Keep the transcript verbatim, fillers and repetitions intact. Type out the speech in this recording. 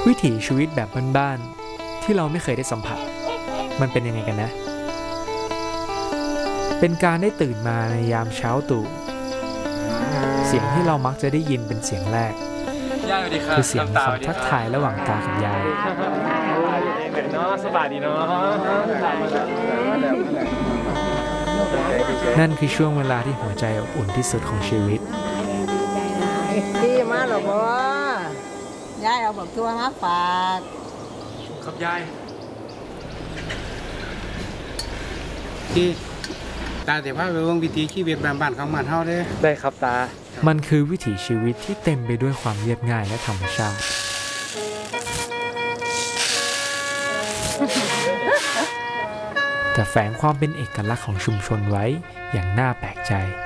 วิถีชีวิตแบบบ้านๆที่เราไม่เคยได้สัมผัสมันเป็นยังไงกันนะเป็นการได้ตื่นมาในยามเช้าตรู่เสียงที่เรามักจะได้ยินเป็นเสียงแรกคือเสียงคำทักทายระหว่างตากับยายนั่นคือช่วงเวลาที่หัวใจอบอุ่นที่สุดของชีวิตพี่มาหรอบ่ยายเอาบักตัวมาฝากครับยายที่ตาแต่พาไปเบิ่งวิถีชีวิตบ้านๆของบ้านเฮาเด้อได้ครับตามันคือวิถีชีวิตที่เต็มไปด้วยความเรียบง่ายและธรรมชาติแต่แฝงความเป็นเอกลักษณ์ของชุมชนไว้อย่างน่าแปลกใจ